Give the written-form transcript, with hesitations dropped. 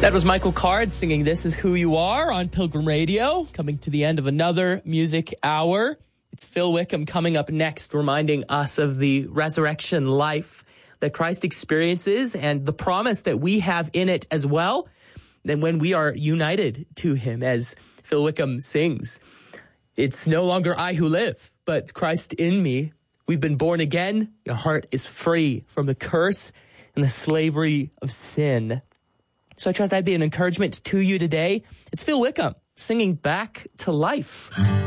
That was Michael Card singing This Is Who You Are on Pilgrim Radio, coming to the end of another music hour. It's Phil Wickham coming up next, reminding us of the resurrection life that Christ experiences and the promise that we have in it as well. Then when we are united to him, as Phil Wickham sings, it's no longer I who live, but Christ in me. We've been born again. Your heart is free from the curse and the slavery of sin. So I trust that'd be an encouragement to you today. It's Phil Wickham singing Back to Life.